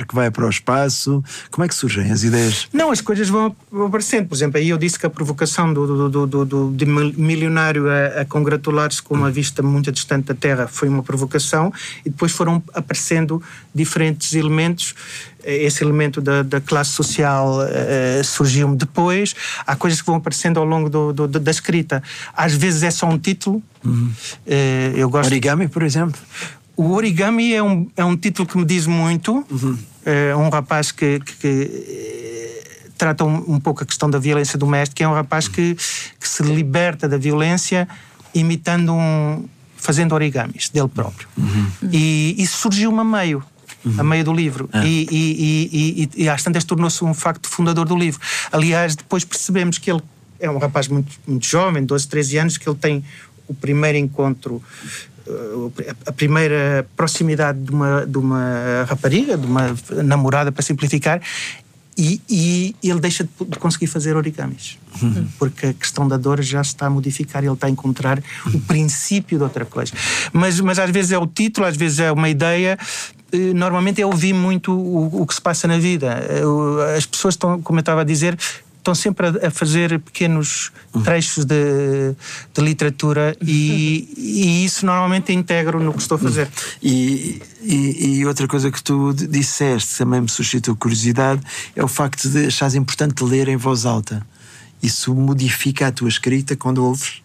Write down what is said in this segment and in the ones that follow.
que vai para o espaço? Como é que surgem as ideias? Não, as coisas vão aparecendo. Por exemplo, aí eu disse que a provocação de milionário a congratular-se com uma vista muito distante da Terra foi uma provocação, e depois foram aparecendo diferentes elementos. Esse elemento da classe social surgiu-me depois. Há coisas que vão aparecendo ao longo da escrita. Às vezes é só um título. Eu gosto... Origami, por exemplo? O Origami é um título que me diz muito. É um rapaz que trata um pouco a questão da violência doméstica. É um rapaz que se liberta da violência fazendo origamis dele próprio. E isso surgiu-me a meio do livro. E às tantas tornou-se um facto fundador do livro. Aliás, depois percebemos que ele é um rapaz muito, muito jovem, 12, 13 anos, que ele tem o primeiro encontro, a primeira proximidade de uma rapariga, de uma namorada, para simplificar, e ele deixa de conseguir fazer origamis. Porque a questão da dor já se está a modificar, ele está a encontrar o princípio de outra coisa. Mas às vezes é o título, às vezes é uma ideia. Normalmente eu ouvi muito o que se passa na vida. As pessoas estão, como eu estava a dizer, estão sempre a fazer pequenos trechos de literatura, e isso normalmente integro no que estou a fazer. E outra coisa que tu disseste, também me suscitou curiosidade, é o facto de achares importante ler em voz alta. Isso modifica a tua escrita quando ouves?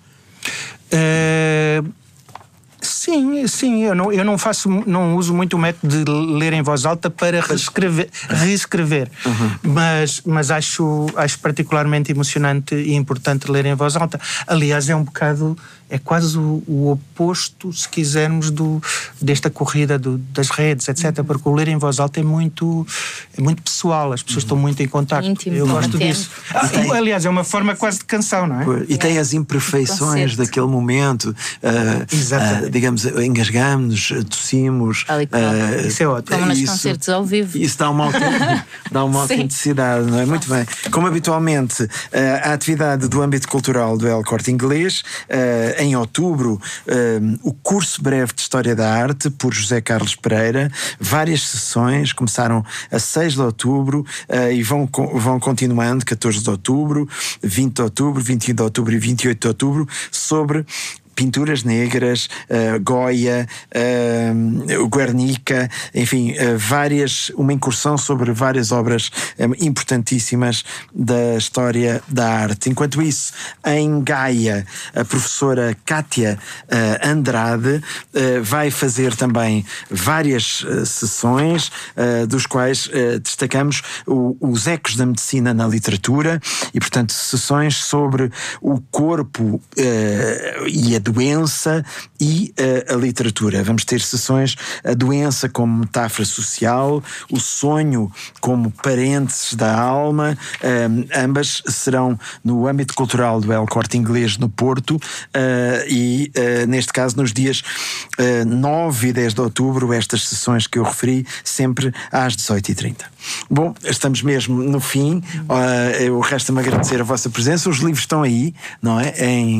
Sim, eu não uso muito o método de ler em voz alta para reescrever. Mas acho particularmente emocionante e importante ler em voz alta. Aliás, é quase o oposto, se quisermos, desta corrida das redes, etc. Porque o ler em voz alta é muito pessoal, as pessoas estão muito em contacto. Íntimo, eu gosto disso. Aliás, é uma forma quase de canção, não é? E tem as imperfeições daquele momento. Digamos, engasgamos, tossimos. Isso é ótimo. Como nos concertos ao vivo. Isso dá uma autenticidade, não é? Muito bem. Como habitualmente, a atividade do âmbito cultural do El Corte Inglês, em outubro, o curso breve de História da Arte, por José Carlos Pereira, várias sessões, começaram a 6 de outubro e vão continuando, 14 de outubro, 20 de outubro, 21 de outubro e 28 de outubro, sobre pinturas negras, Goya, o Guernica, enfim, uma incursão sobre várias obras importantíssimas da história da arte. Enquanto isso, em Gaia, a professora Cátia Andrade vai fazer também várias sessões, dos quais destacamos os ecos da medicina na literatura, e portanto sessões sobre o corpo e a doença e a literatura. Vamos ter sessões, a doença como metáfora social, o sonho como parênteses da alma. Ambas serão no âmbito cultural do El Corte Inglês no Porto, e neste caso nos dias 9 e 10 de outubro, estas sessões que eu referi, sempre às 18h30. Bom, estamos mesmo no fim. Resta-me agradecer a vossa presença. Os livros estão aí, não é?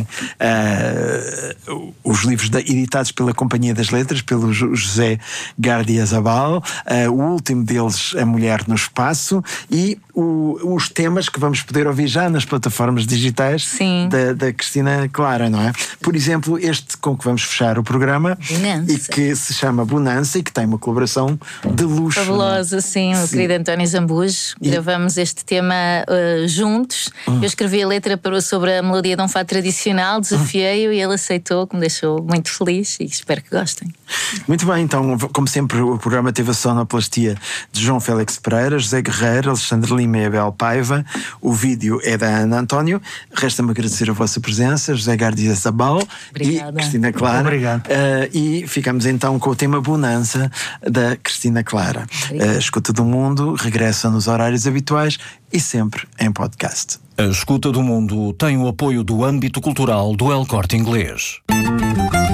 Os livros editados pela Companhia das Letras, pelo José Gardia Zabal, o último deles, A Mulher no Espaço, e os temas que vamos poder ouvir já nas plataformas digitais da Cristina Clara, não é? Por exemplo, este com que vamos fechar o programa, Bonança, e que se chama Bonança, e que tem uma colaboração de luxo. Fabulosa, sim, o querido António Zambujo. Gravamos este tema juntos. Eu escrevi a letra sobre a melodia de um fado tradicional, desafiei-o e ele aceitou, que me deixou muito feliz, e espero que gostem. Muito bem, então, como sempre, o programa teve a sonoplastia de João Félix Pereira, José Guerreiro, Alexandre Lima e Abel Paiva. O vídeo é da Ana António. Resta-me agradecer a vossa presença, José Gardia Zabal e Cristina Clara. Obrigado. E ficamos então com o tema Bonança, da Cristina Clara. A Escuta do Mundo regressa nos horários habituais e sempre em podcast. A Escuta do Mundo tem o apoio do âmbito cultural do El Corte Inglês.